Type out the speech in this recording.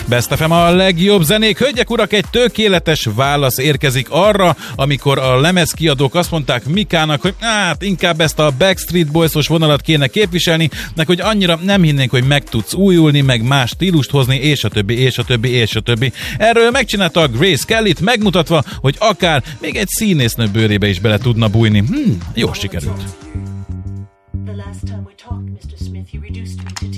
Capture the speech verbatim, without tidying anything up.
Best ef em a legjobb zenék. Hölgyek, urak, egy tökéletes válasz érkezik arra, amikor a lemezkiadók azt mondták Mikának, hogy hát inkább ezt a Backstreet Boys-os vonalat kéne képviselni, meg hogy annyira nem hinnénk, hogy meg tudsz újulni, meg más stílust hozni, és a többi, és a többi, és a többi. Erről megcsinálta a Grace Kellyt, megmutatva, hogy akár még egy színésznő bőrébe is bele tudna bújni. Hmm, jó sikerült. The last time we talked, mister Smith, you reduced me to